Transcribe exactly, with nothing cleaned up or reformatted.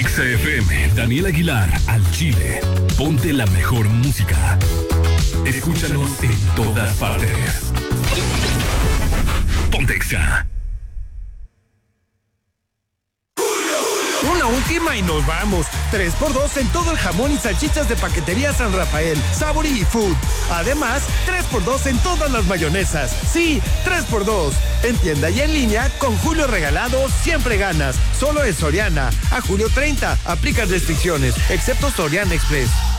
Exa F M, Daniel Aguilar, al Chile. Ponte la mejor música. Escúchanos en todas partes. Ponte Exa. Una última y nos vamos. tres por dos en todo el jamón y salchichas de Paquetería San Rafael, Sabori y Food. Además, tres por dos en todas las mayonesas. Sí, tres por dos. En tienda y en línea, con Julio Regalado, siempre ganas. Solo en Soriana. A julio treinta. Aplican restricciones, excepto Soriana Express.